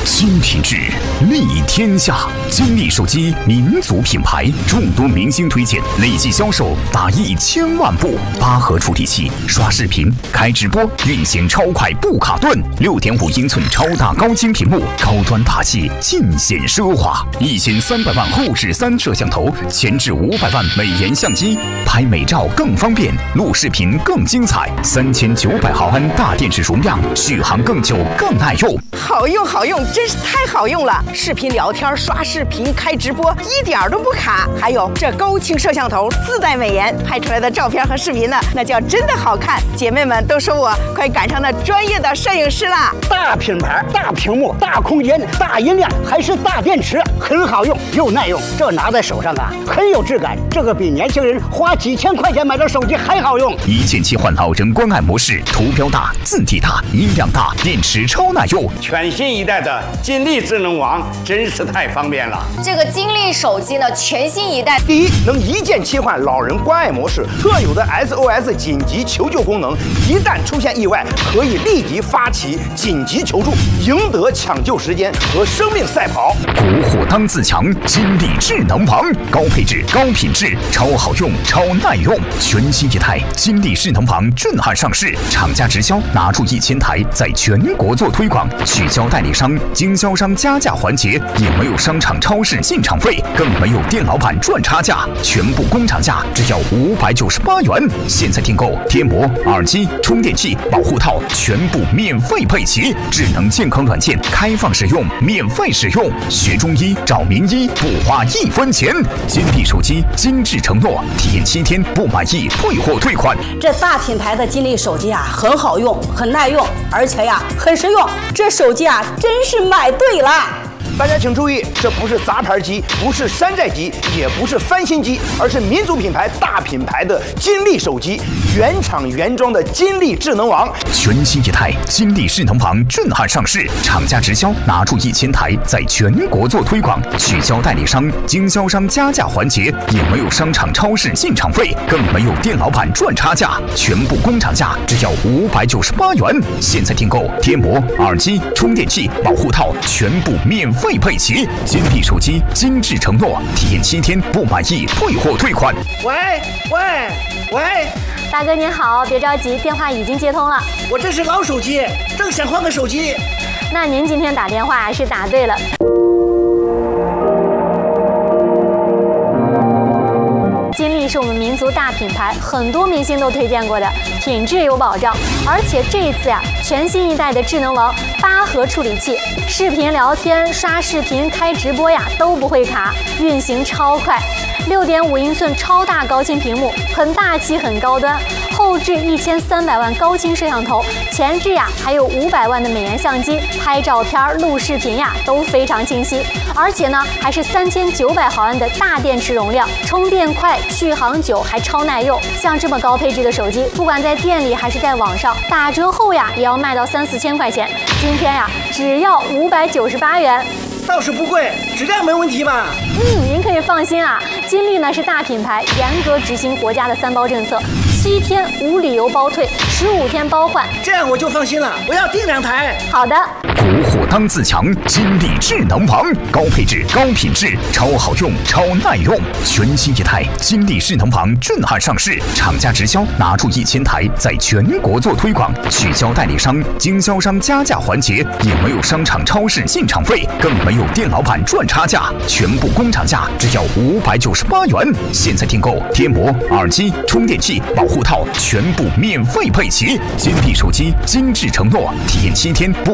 新品质立天下。金立手机民族品牌，众多明星推荐，累计销售达1000万部。八核处理器，刷视频、开直播，运行超快不卡顿。6.5英寸超大高清屏幕，高端大气，尽显奢华。1300万后置3摄像头，前置500万美颜相机，拍美照更方便，录视频更精彩。3900毫安大电池容量，续航更久更耐用。 好用好用，真是太好用了！视频聊天、刷视频、开直播，一点都不卡。还有这高清摄像头自带美颜，拍出来的照片和视频呢，那叫真的好看。姐妹们都说我快赶上那专业的摄影师啦！ 大品牌、大屏幕、大空间、大音量，还是大电池，很好用又耐用。这拿在手上啊，很有质感。这个比年轻人花几千块钱买的手机还好用。 一键切换老人关爱模式，图标大、字体大、音量大，电池超耐用。 全新一代的金立智能王真是太方便了。 这个金立手机呢，全新一代， 第一，能一键切换老人关爱模式，特有的 SOS 紧急求救功能，一旦出现意外，可以立即发起紧急求助，赢得抢救时间和生命赛跑。 国货当自强，金立智能王，高配置、高品质，超好用、超耐用。全新一台金立智能王震撼上市，厂家直销拿出1000台，在全国做推广，取消代理商、经销商加价环节，也没有商场、超市进场费，更没有店老板赚差价，全部工厂价只要598元。现在订购贴膜、耳机、充电器、保护套全部免费配齐，智能健康软件开放使用，免费使用，学中医、找名医不花1分钱。金立手机精致承诺，体验7天，不满意退货退款。 这大品牌的金立手机啊，很好用，很耐用，而且呀，很实用。这手机啊，真是买对了。 大家请注意，这不是杂牌机，不是山寨机，也不是翻新机，而是民族品牌、大品牌的金立手机，原厂原装的金立智能王。 全新一台金立智能王震撼上市，厂家直销拿出1000台，在全国做推广，取消代理商、经销商加价环节，也没有商场、超市进场费，更没有店老板赚差价，全部工厂价只要598元。现在订购贴膜、耳机、充电器、保护套全部免费配齐。金立手机精致承诺，体验7天，不满意退货退款。 喂， 大哥您好，别着急，电话已经接通了。 我这是老手机，正想换个手机。 那您今天打电话是打对了。金立是我们民族大品牌，很多明星都推荐过的，品质有保障。而且这一次呀，全新一代的智能王8核处理器，视频聊天、刷视频、开直播呀都不会卡，运行超快。6.5英寸超大高清屏幕，很大气很高端。后置1300万高清摄像头，前置呀还有500万的美颜相机，拍照片、录视频呀都非常清晰。而且呢，还是3900毫安的大电池容量，充电快、续航久，还超耐用。像这么高配置的手机，不管在店里还是在网上，打折后呀也要卖到3、4千块钱。今天呀，只要598元。 倒是不贵，质量没问题吧？ 您可以放心啊，金立呢是大品牌，严格执行国家的3包政策，7天无理由包退，15天包换。 这样我就放心了，我要订2台。 好的。 国货当自强，金立智能王，高配置、高品质，超好用、超耐用。全新一台金立智能王震撼上市，厂家直销拿出1000台，在全国做推广，取消代理商、经销商加价环节，也没有商场、超市进场费，更没有店老板赚差价，全部工厂价只要598元。现在订购贴膜、耳机、充电器、保护套全部免费配齐。金立手机精致承诺，体验7天，不